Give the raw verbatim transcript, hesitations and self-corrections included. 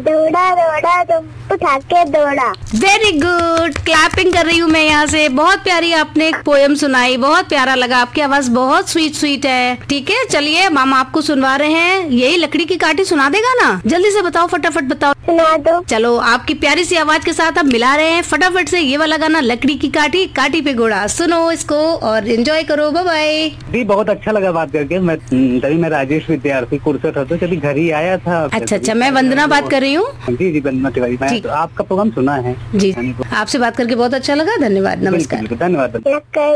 दौड़ा दौड़ा तुम उठा के दौड़ा। वेरी गुड, क्लैपिंग कर रही हूँ मैं यहाँ से। बहुत प्यारी आपने एक पोयम सुनाई, बहुत प्यारा लगा, आपकी आवाज बहुत स्वीट स्वीट है। ठीक है, चलिए मामा आपको सुनवा रहे हैं, यही लकड़ी की काठी सुना देगा ना? जल्दी से बताओ, फटाफट बताओ। सुना दो। चलो, आपकी प्यारी सी आवाज के साथ अब मिला रहे हैं फटाफट से ये वाला गाना, लकड़ी की काठी काठी पे घोड़ा। सुनो इसको और एंजॉय करो। Bye bye. जी, बहुत अच्छा लगा बात करके। मैं तभी मैं राजेश विद्यार्थी कुर्से था, तो कभी घर ही आया था। अच्छा अच्छा, मैं वंदना बात कर रही हूँ। जी जी, वंदना तिवारी। मैं तो आपका प्रोग्राम सुना है जी, आपसे बात करके बहुत अच्छा लगा। धन्यवाद, नमस्कार। धन्यवाद।